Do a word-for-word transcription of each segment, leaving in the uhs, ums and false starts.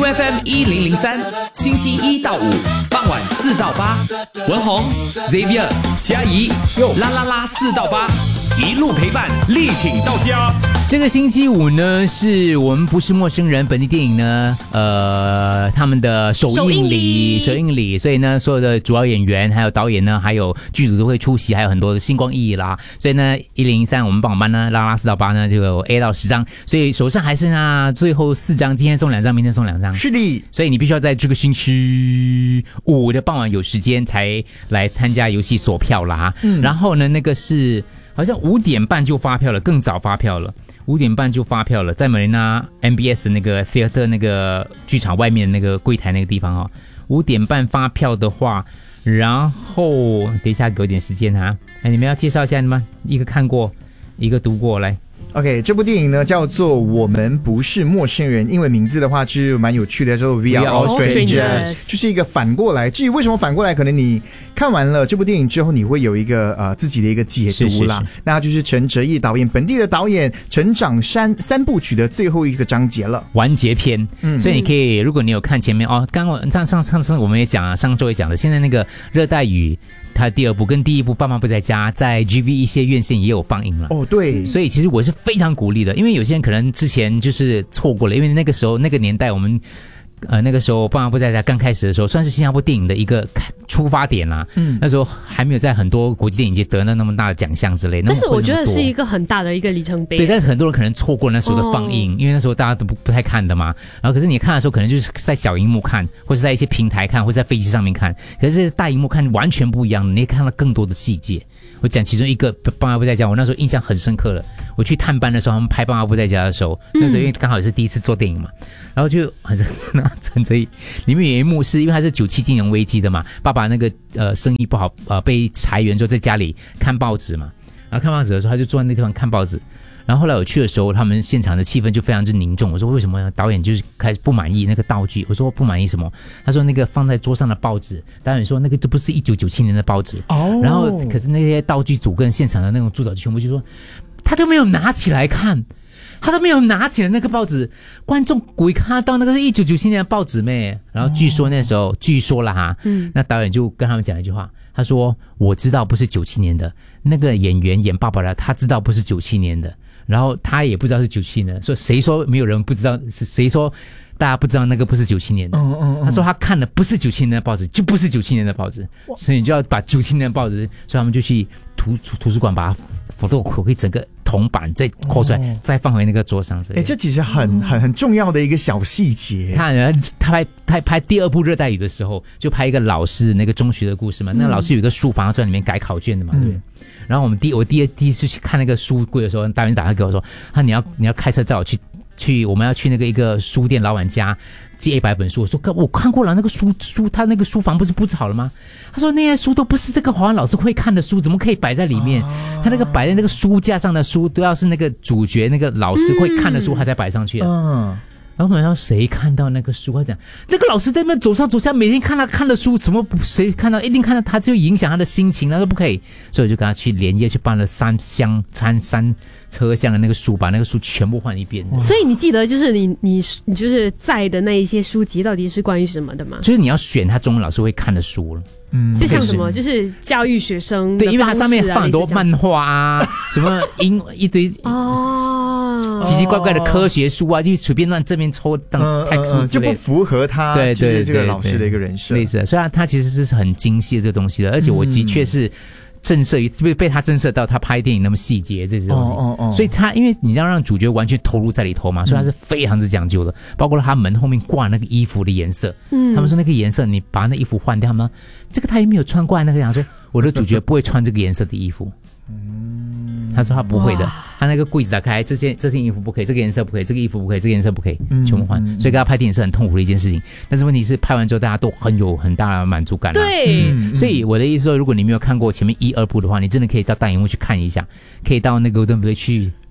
U F M 一零零三，星期一到五傍晚四到八，文宏 Xavier 嘉怡啦啦啦四到八，一路陪伴，力挺到家。 这个星期五呢，是我们不是陌生人本地电影呢，呃，他们的首映礼，首映礼，所以呢，所有的主要演员、还有导演呢，还有剧组都会出席，还有很多的星光熠熠啦。所以呢，一零三我们帮我班呢，拉拉四到八呢，就有 A 到十张，所以手上还剩下最后四张，今天送两张，明天送两张。 是的， 所以你必须要在这个星期五的傍晚有时间才来参加游戏锁票啦。嗯，然后呢，那个是好像五点半就发票了，更早发票了。五点半就发票了，在 Marina M B S 那个 Theater 那个剧场外面那个柜台那个地方哦。五点半发票的话，然后等一下给我点时间哈。哎，你们要介绍一下吗？一个看过，一个读过来。 OK， 这部电影呢叫做《我们不是陌生人》，英文名字的话是蛮有趣的，叫做 We Are All Strangers， 就是一个反过来。至于为什么反过来，可能你看完了这部电影之后，你会有一个呃自己的一个解读啦。是是是，那就是陈哲艺导演，本地的导演陈长山三部曲的最后一个章节了， 完结篇。嗯，所以你可以，如果你有看前面哦，刚刚上上上次我们也讲啊，上周也讲了，现在那个热带雨。它第二部跟第一部《爸妈不在家》在 G V 一些院线也有放映了哦，对， 所以其实我是非常鼓励的，因为有些人可能之前就是错过了，因为那个时候那个年代我们呃那个时候《爸妈不在家》刚开始的时候，算是新加坡电影的一个出发点啦。嗯，那时候还没有在很多国际电影节得到那么大的奖项之类， 但是我觉得是一个很大的一个里程碑。 对，但是很多人可能错过那时候的放映，哦、因为那时候大家都不不太看的嘛。然后可是你看的时候，可能就是在小荧幕看，或是在一些平台看，或是在飞机上面看。可是大荧幕看完全不一样的，你可以看到更多的细节。我讲其中一个《爸妈不在家》，我那时候印象很深刻了。我去探班的时候，他们拍《爸妈不在家》的时候，那时候因为刚好也是第一次做电影嘛，然后就很陈哲艺里面有一幕是因为他是九七金融危机的嘛，爸爸那个呃生意不好呃被裁员之后在家里看报纸嘛，然后看报纸的时候他就坐在那地方看报纸。然后后来我去的时候，他们现场的气氛就非常之凝重。我说为什么导演就是开始不满意那个道具？我说不满意什么？他说那个放在桌上的报纸，导演说那个都不是一九九七年的报纸。哦。然后可是那些道具组跟现场的那种助导全部就说，他都没有拿起来看，他都没有拿起来那个报纸，观众鬼看到那个是一九九七年的报纸咩？然后据说那时候、哦、据说啦哈，嗯，那导演就跟他们讲一句话。他说我知道不是九七年的，那个演员演爸爸的他知道不是九七年的，然后他也不知道是九七年的，所以谁说没有人不知道，谁说大家不知道那个不是九七年的、嗯嗯嗯、他说他看了不是九七年的报纸就不是九七年的报纸，所以你就要把九七年的报纸，所以他们就去图图书馆把它佛豆可以整个铜板再抠出来、哦、再放回那个桌上。 哎，这其实很很很重要的一个小细节。 他他拍拍拍第二部《热带雨》的时候，就拍一个老师那个中学的故事嘛。嗯、那个老师有一个书房，在里面改考卷的嘛，对不对？嗯、然后我们第我第第一次去看那个书柜的时候，导演打电话给我说：“他你要你要开车载我去去，我们要去那个一个书店老板家借一百本书。”我说：“哥，我看过了，那个书书他那个书房不是布置好了吗？”他说：“那些书都不是这个华文老师会看的书，怎么可以摆在里面？哦、他那个摆在那个书架上的书，都要是那个主角那个老师会看的书，他才摆上去的。”嗯。然后我想谁看到那个书？他讲那个老师在那边走上走下，每天看他看的书，怎么谁看到一定看到他，就影响他的心情。他说不可以，所以我就跟他去连夜去搬了三箱、三三车厢的那个书，把那个书全部换一遍。 所以你记得就是你你你就是在的那一些书籍到底是关于什么的吗？ 就是你要选他中文老师会看的书了。 嗯，就像什么，就是教育学生的、啊、 对，因为它上面放很多漫画啊，什么英一堆哦，奇奇怪怪的科学书啊，就随便乱这边抽当 textbook 之类的， 就不符合他对对就是这个老师的一个人设。 类似的，所以他其实是很精细的这个东西的，而且我的确是。震慑被被他震慑到，他拍电影那么细节这些东西，哦哦哦、所以他因为你要让主角完全投入在里头嘛，所以他是非常之讲究的，包括他门后面挂那个衣服的颜色，嗯，他们说那个颜色你把那衣服换掉，他们说这个他也没有穿过来，那个讲说我的主角不会穿这个颜色的衣服。嗯，他说他不会的，他那个柜子打开，这件这件衣服不可以，这个颜色不可以，这个衣服不可以，这个颜色不可以，全部换。所以跟他拍电影是很痛苦的一件事情。但是问题是拍完之后大家都很有很大的满足感、啊。 对、 嗯，所以我的意思说，如果你没有看过前面一二部的话，你真的可以到大荧幕去看一下，可以到那个 Golden Village 去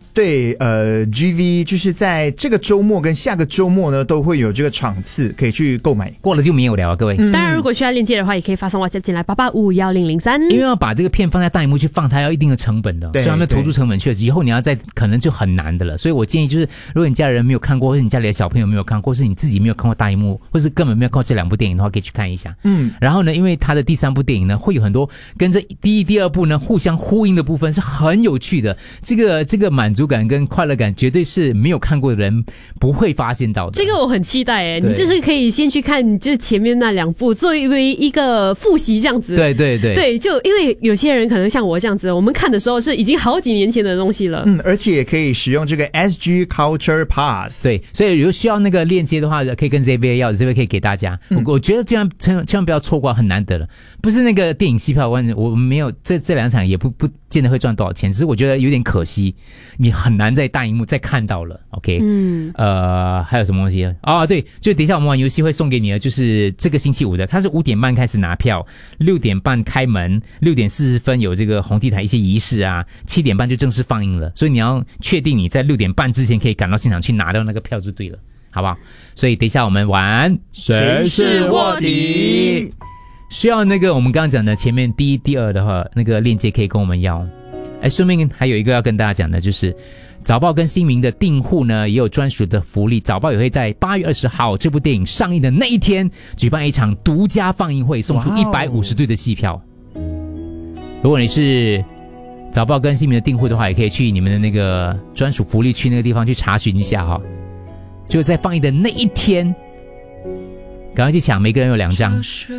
对，呃 G V 就是在这个周末跟下个周末呢都会有这个场次可以去购买， 过了就没有了啊，各位。 嗯、当然，如果需要链接的话，也可以发送 WhatsApp 进来八八五幺零零三。 因为要把这个片放在大荧幕去放，它要一定的成本的，所以他们投注成本去了，以后你要再可能就很难的了。所以我建议就是，如果你家人没有看过，或者你家里的小朋友没有看过，或是你自己没有看过大荧幕，或是根本没有看过这两部电影的话，可以去看一下。嗯，然后呢，因为它的第三部电影呢，会有很多跟这第一、第二部呢互相呼应的部分，是很有趣的。这个这个满足感跟快乐感，绝对是没有看过的人不会发现到的。 这个我很期待诶，你就是可以先去看，就是前面那两部，作为一个复习这样子。 对对对， 对，就因为有些人可能像我这样子，我们看的时候是已经好几年前的东西了。 嗯，而且也可以使用这个 S G Culture Pass。 对，所以如果需要那个链接的话，可以跟 Xavier 要 ，Xavier 可以给大家。嗯、我我觉得这样千千万不要错过，很难得了。不是那个电影戏票，我我没有这这两场也不不见得会赚多少钱，只是我觉得有点可惜，你很难在大荧幕再看到了。OK， 嗯，呃，还有什么东西啊？哦，对，就等一下我们玩游戏会送给你的，就是这个星期五的，它是五点半开始拿票，六点半开门，六点四十分有这个红地毯一些仪式啊，七点半就正式放映了，所以你要确定你在六点半之前可以赶到现场去拿到那个票就对了，好不好？所以等一下我们玩谁是卧底， 需要那个我们刚刚讲的前面第一、第二的话，那个链接可以跟我们要。哎，顺便还有一个要跟大家讲的，就是早报跟新民的订户呢也有专属的福利，早报也会在八月二十号这部电影上映的那一天举办一场独家放映会，送出一百五十对的戏票。如果你是早报跟新民的订户的话，也可以去你们的那个专属福利区那个地方去查询一下哈。就在放映的那一天，赶快去抢，每个人有两张。